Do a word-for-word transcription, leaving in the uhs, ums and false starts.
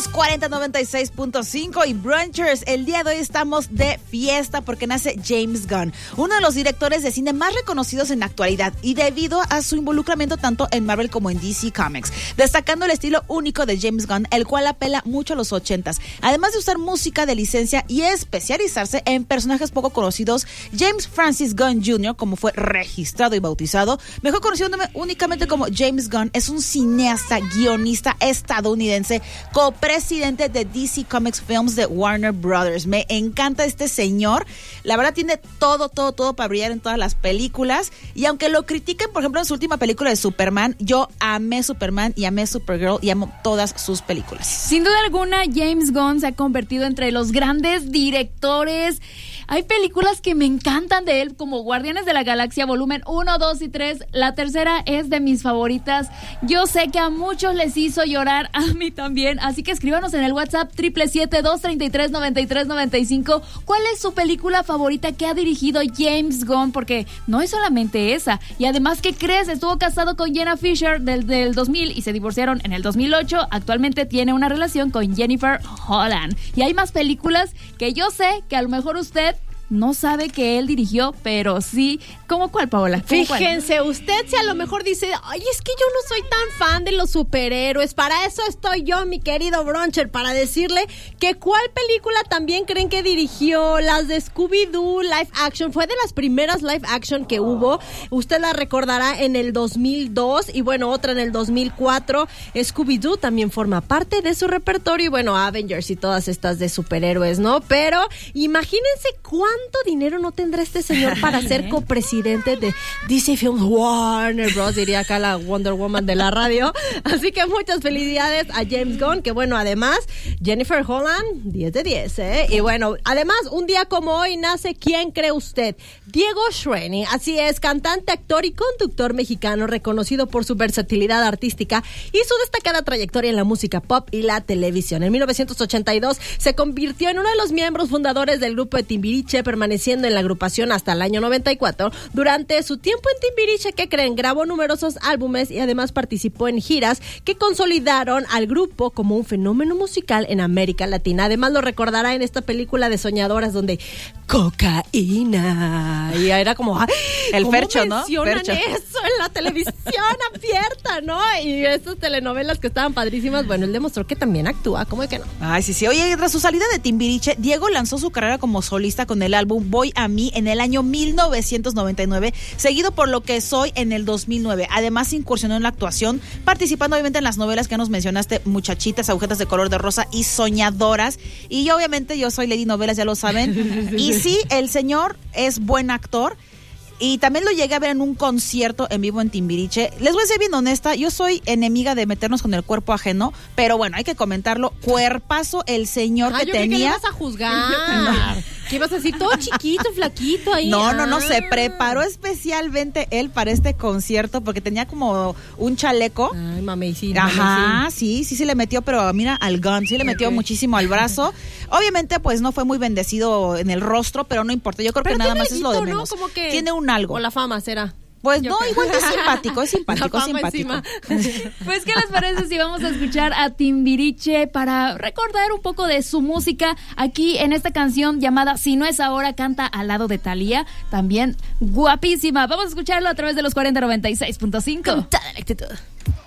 los cuarenta noventa y seis punto cinco y Brunchers, el día de hoy estamos de fiesta porque nace James Gunn, uno de los directores de cine más reconocidos en la actualidad y debido a su involucramiento tanto en Marvel como en D C Comics, destacando el estilo único de James Gunn, el cual apela mucho a los ochentas, además de usar música de licencia y especializarse en personajes poco conocidos. James Francis Gunn junior, como fue registrado y bautizado, mejor conocido únicamente como James Gunn, es un cineasta, guionista estadounidense, copresidente de D C Comics Films de Warner Brothers. Me encanta este señor, la verdad tiene todo, todo, todo para brillar en todas las películas, y aunque lo critiquen, por ejemplo, en su última película de Superman, yo amé Superman y amé Supergirl y amo todas sus películas. Sin duda alguna, James Gunn se ha convertido entre los grandes directores. Hay películas que me encantan de él, como Guardianes de la Galaxia volumen uno, dos y tres. La tercera es de mis favoritas. Yo sé que a muchos les hizo llorar, a mí también. Así que escríbanos en el WhatsApp siete siete siete, dos tres tres, nueve tres nueve cinco. ¿Cuál es su película favorita que ha dirigido James Gunn? Porque no es solamente esa. Y además, ¿qué crees? Estuvo casado con Jenna Fisher del, del dos mil y se divorciaron en el dos mil ocho. Actualmente tiene una relación con Jennifer Holland. Y hay más películas que yo sé que a lo mejor usted no sabe que él dirigió, pero sí. ¿Cómo cuál, Paola? ¿Cómo Fíjense, cuál? usted si a lo mejor dice, ay, es que yo no soy tan fan de los superhéroes. Para eso estoy yo, mi querido Bruncher, para decirle que cuál película también creen que dirigió. Las de Scooby-Doo live action. Fue de las primeras live action que hubo. Usted la recordará en el dos mil dos y bueno, otra en el dos mil cuatro. Scooby-Doo también forma parte de su repertorio y bueno, Avengers y todas estas de superhéroes, ¿no? Pero imagínense cuánto ¿Cuánto dinero no tendrá este señor para ser copresidente de D C Films Warner Bros? Diría acá la Wonder Woman de la radio. Así que muchas felicidades a James Gunn, que bueno, además, Jennifer Holland, diez de diez, ¿eh? Y bueno, además, un día como hoy nace, ¿quién cree usted? Diego Schwenning, así es, cantante, actor y conductor mexicano, reconocido por su versatilidad artística y su destacada trayectoria en la música pop y la televisión. En mil novecientos ochenta y dos se convirtió en uno de los miembros fundadores del grupo de Timbiriche, permaneciendo en la agrupación hasta el año noventa y cuatro. Durante su tiempo en Timbiriche, ¿qué creen? Grabó numerosos álbumes y además participó en giras que consolidaron al grupo como un fenómeno musical en América Latina. Además lo recordará en esta película de Soñadoras donde cocaína y era como ¡ay! El ¿Cómo Fercho, ¿no? mencionan Fercho. eso en la televisión abierta, ¿no? Y estas telenovelas que estaban padrísimas, bueno, él demostró que también actúa, ¿cómo es que no? Ay, sí, sí. Oye, tras su salida de Timbiriche, Diego lanzó su carrera como solista con el álbum Voy a mí en el año mil novecientos noventa y nueve, seguido por Lo que soy en el dos mil nueve. Además, incursionó en la actuación, participando obviamente en las novelas que nos mencionaste, Muchachitas, Agujetas de color de rosa y Soñadoras. Y yo, obviamente, yo soy Lady Novelas, ya lo saben. Y sí, el señor es buen actor. Y también lo llegué a ver en un concierto en vivo en Timbiriche. Les voy a ser bien honesta, yo soy enemiga de meternos con el cuerpo ajeno, pero bueno, hay que comentarlo. Cuerpazo el señor Ay, que yo tenía. Creí que le ibas a juzgar. ¿Qué ibas a decir? Todo chiquito, flaquito ahí. No, no, no, ah. se preparó especialmente él para este concierto porque tenía como un chaleco. Ay, mami, sí. Ajá, sí, sí, sí le metió, pero mira, al gun, sí le metió okay. muchísimo al brazo. Obviamente, pues no fue muy bendecido en el rostro, pero no importa. Yo creo pero que nada más algo, es lo de ¿no? menos. Como que tiene un algo. O la fama será. Pues Yo no, creo. igual que es simpático, es simpático, es simpático. Pues, ¿qué les parece si vamos a escuchar a Timbiriche para recordar un poco de su música? Aquí en esta canción llamada Si no es ahora, canta al lado de Thalía, también guapísima. Vamos a escucharlo a través de los cuarenta noventa y seis punto cinco. Con toda la actitud.